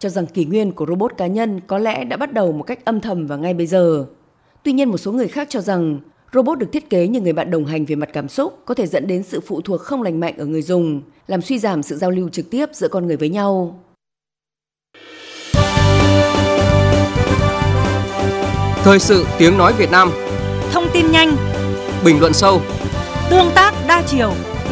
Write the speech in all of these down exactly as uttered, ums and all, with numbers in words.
cho rằng kỷ nguyên của robot cá nhân có lẽ đã bắt đầu một cách âm thầm và ngay bây giờ. Tuy nhiên, một số người khác cho rằng robot được thiết kế như người bạn đồng hành về mặt cảm xúc có thể dẫn đến sự phụ thuộc không lành mạnh ở người dùng, làm suy giảm sự giao lưu trực tiếp giữa con người với nhau. Thời sự tiếng nói Việt Nam. Thông tin nhanh, bình luận sâu, tương tác đa chiều.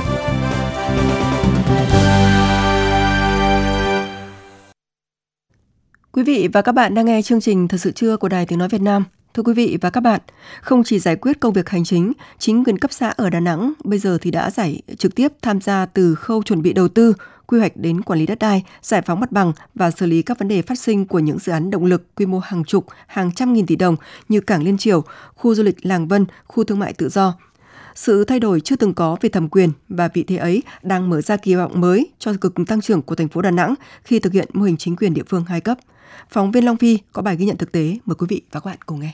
Quý vị và các bạn đang nghe chương trình Thời sự trưa của Đài Tiếng nói Việt Nam. Thưa quý vị và các bạn, không chỉ giải quyết công việc hành chính, chính quyền cấp xã ở Đà Nẵng bây giờ thì đã giải trực tiếp tham gia từ khâu chuẩn bị đầu tư, quy hoạch đến quản lý đất đai, giải phóng mặt bằng và xử lý các vấn đề phát sinh của những dự án động lực quy mô hàng chục, hàng trăm nghìn tỷ đồng như Cảng Liên Triều, khu du lịch Làng Vân, khu thương mại tự do. Sự thay đổi chưa từng có về thẩm quyền và vị thế ấy đang mở ra kỳ vọng mới cho cực tăng trưởng của thành phố Đà Nẵng khi thực hiện mô hình chính quyền địa phương hai cấp. Phóng viên Long Phi có bài ghi nhận thực tế, mời quý vị và các bạn cùng nghe.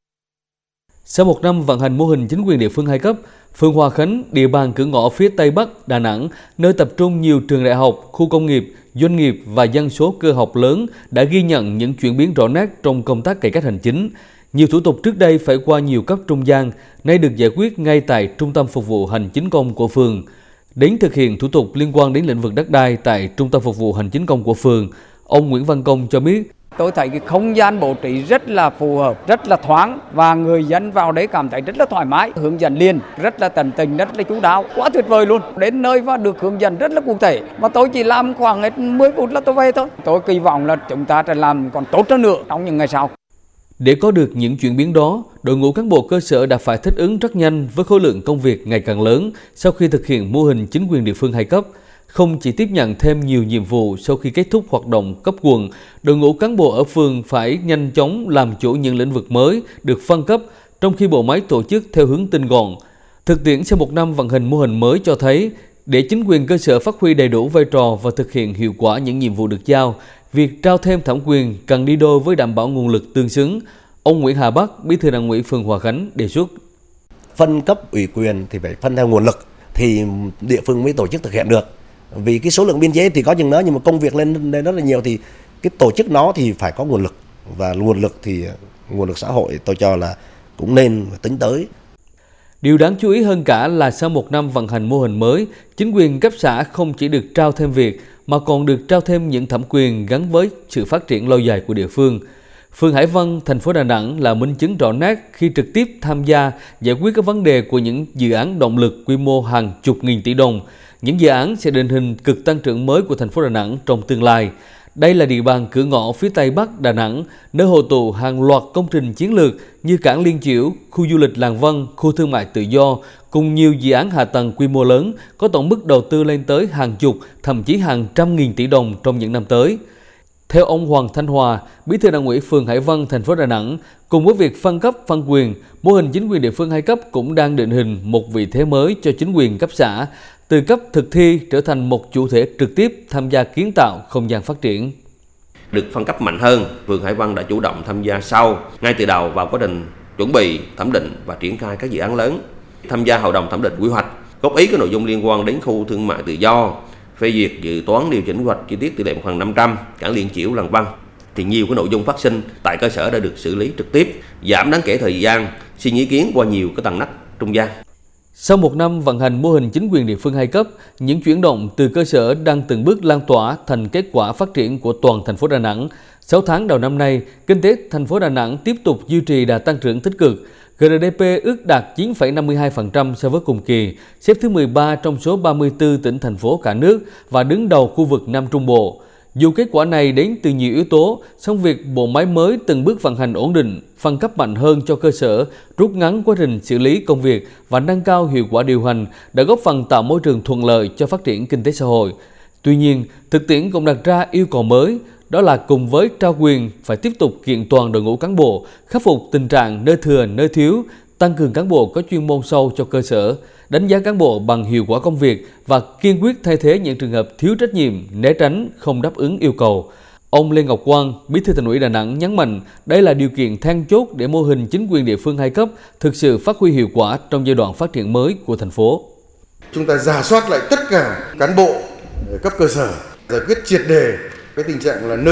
Sau một năm vận hành mô hình chính quyền địa phương hai cấp, phường Hòa Khánh, địa bàn cửa ngõ phía Tây Bắc Đà Nẵng, nơi tập trung nhiều trường đại học, khu công nghiệp, doanh nghiệp và dân số cơ học lớn đã ghi nhận những chuyển biến rõ nét trong công tác cải cách hành chính. Nhiều thủ tục trước đây phải qua nhiều cấp trung gian, nay được giải quyết ngay tại Trung tâm Phục vụ Hành chính công của phường. Đến thực hiện thủ tục liên quan đến lĩnh vực đất đai tại Trung tâm Phục vụ Hành chính công của phường, ông Nguyễn Văn Công cho biết, tôi thấy cái không gian bố trí rất là phù hợp, rất là thoáng và người dân vào đấy cảm thấy rất là thoải mái, hướng dẫn liền, rất là tận tình, rất là chú đáo, quá tuyệt vời luôn. Đến nơi và được hướng dẫn rất là cụ thể, mà tôi chỉ làm khoảng hết mười phút là tôi về thôi. Tôi kỳ vọng là chúng ta sẽ làm còn tốt hơn nữa trong những ngày sau. Để có được những chuyển biến đó, đội ngũ cán bộ cơ sở đã phải thích ứng rất nhanh với khối lượng công việc ngày càng lớn sau khi thực hiện mô hình chính quyền địa phương hai cấp. Không chỉ tiếp nhận thêm nhiều nhiệm vụ sau khi kết thúc hoạt động cấp quận, đội ngũ cán bộ ở phường phải nhanh chóng làm chủ những lĩnh vực mới được phân cấp, trong khi bộ máy tổ chức theo hướng tinh gọn. Thực tiễn sau một năm vận hành mô hình mới cho thấy, để chính quyền cơ sở phát huy đầy đủ vai trò và thực hiện hiệu quả những nhiệm vụ được giao, việc trao thêm thẩm quyền cần đi đôi với đảm bảo nguồn lực tương xứng. Ông Nguyễn Hà Bắc, Bí thư Đảng ủy phường Hòa Khánh đề xuất. Phân cấp ủy quyền thì phải phân theo nguồn lực thì địa phương mới tổ chức thực hiện được. Vì cái số lượng biên chế thì có chừng đó, nhưng mà công việc lên, lên rất là nhiều thì cái tổ chức nó thì phải có nguồn lực, và nguồn lực thì nguồn lực xã hội tôi cho là cũng nên tính tới. Điều đáng chú ý hơn cả là sau một năm vận hành mô hình mới, chính quyền cấp xã không chỉ được trao thêm việc mà còn được trao thêm những thẩm quyền gắn với sự phát triển lâu dài của địa phương. Phường Hải Vân, thành phố Đà Nẵng là minh chứng rõ nét khi trực tiếp tham gia giải quyết các vấn đề của những dự án động lực quy mô hàng chục nghìn tỷ đồng. Những dự án sẽ định hình cực tăng trưởng mới của thành phố Đà Nẵng trong tương lai. Đây là địa bàn cửa ngõ phía Tây Bắc Đà Nẵng, nơi hội tụ hàng loạt công trình chiến lược như Cảng Liên Chiểu, khu du lịch Làng Vân, khu thương mại tự do, cùng nhiều dự án hạ tầng quy mô lớn có tổng mức đầu tư lên tới hàng chục, thậm chí hàng trăm nghìn tỷ đồng trong những năm tới. Theo ông Hoàng Thanh Hòa, Bí thư Đảng ủy phường Hải Vân, thành phố Đà Nẵng, cùng với việc phân cấp phân quyền, mô hình chính quyền địa phương hai cấp cũng đang định hình một vị thế mới cho chính quyền cấp xã, từ cấp thực thi trở thành một chủ thể trực tiếp tham gia kiến tạo không gian phát triển. Được phân cấp mạnh hơn, phường Hải Vân đã chủ động tham gia sau, ngay từ đầu vào quá trình chuẩn bị, thẩm định và triển khai các dự án lớn, tham gia hội đồng thẩm định quy hoạch, góp ý các nội dung liên quan đến khu thương mại tự do, phê duyệt dự toán điều chỉnh quy hoạch chi tiết tỷ lệ một phần năm trăm, Cảng Liên Chiểu, Làng Vân. Thì nhiều cái nội dung phát sinh tại cơ sở đã được xử lý trực tiếp, giảm đáng kể thời gian xin ý kiến qua nhiều cái tầng nấc trung gian. Sau một năm vận hành mô hình chính quyền địa phương hai cấp, những chuyển động từ cơ sở đang từng bước lan tỏa thành kết quả phát triển của toàn thành phố Đà Nẵng. sáu tháng đầu năm nay, kinh tế thành phố Đà Nẵng tiếp tục duy trì đà tăng trưởng tích cực. giê đê pê ước đạt chín phẩy năm mươi hai phần trăm so với cùng kỳ, xếp thứ mười ba trong số ba mươi tư tỉnh thành phố cả nước và đứng đầu khu vực Nam Trung Bộ. Dù kết quả này đến từ nhiều yếu tố, song việc bộ máy mới từng bước vận hành ổn định, phân cấp mạnh hơn cho cơ sở, rút ngắn quá trình xử lý công việc và nâng cao hiệu quả điều hành đã góp phần tạo môi trường thuận lợi cho phát triển kinh tế xã hội. Tuy nhiên, thực tiễn cũng đặt ra yêu cầu mới, đó là cùng với trao quyền phải tiếp tục kiện toàn đội ngũ cán bộ, khắc phục tình trạng nơi thừa nơi thiếu, tăng cường cán bộ có chuyên môn sâu cho cơ sở, đánh giá cán bộ bằng hiệu quả công việc và kiên quyết thay thế những trường hợp thiếu trách nhiệm, né tránh, không đáp ứng yêu cầu. Ông Lê Ngọc Quang, Bí thư Thành ủy Đà Nẵng nhấn mạnh đây là điều kiện then chốt để mô hình chính quyền địa phương hai cấp thực sự phát huy hiệu quả trong giai đoạn phát triển mới của thành phố. Chúng ta rà soát lại tất cả cán bộ cấp cơ sở, giải quyết triệt đề cái tình trạng là nơi